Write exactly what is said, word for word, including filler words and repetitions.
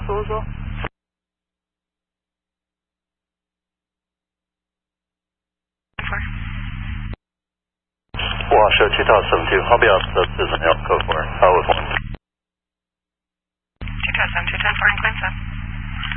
说说。 Washoe two thousand seventy-two, I'll be out the Disney Go for it. I was